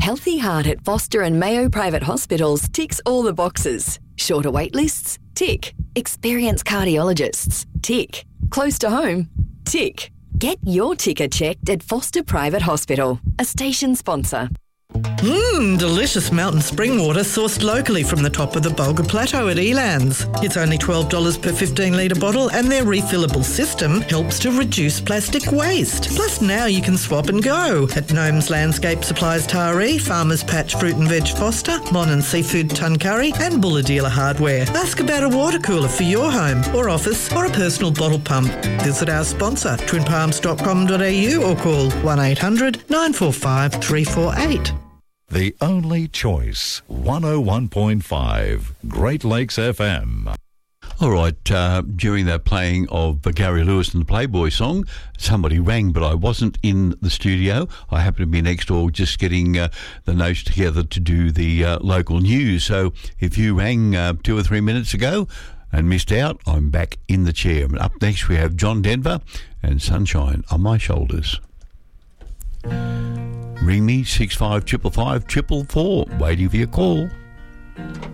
Healthy Heart at Foster and Mayo Private Hospitals ticks all the boxes. Shorter wait lists? Tick. Experienced cardiologists? Tick. Close to home? Tick. Get your ticker checked at Foster Private Hospital, a station sponsor. Delicious mountain spring water sourced locally from the top of the Bulga Plateau at Elands. It's only $12 per 15-litre bottle, and their refillable system helps to reduce plastic waste. Plus now you can swap and go at Gnomes Landscape Supplies Taree, Farmers Patch Fruit and Veg Foster, Mon and Seafood Tuncurry and Bulladila Hardware. Ask about a water cooler for your home or office or a personal bottle pump. Visit our sponsor, twinpalms.com.au, or call 1800 945 348. The only choice, 101.5 Great Lakes FM. All right, during that playing of Gary Lewis and the Playboy song, somebody rang, but I wasn't in the studio. I happened to be next door just getting the notes together to do the local news. So if you rang 2 or 3 minutes ago and missed out, I'm back in the chair. And up next we have John Denver and Sunshine on My Shoulders. Ring me, 6555 444, waiting for your call.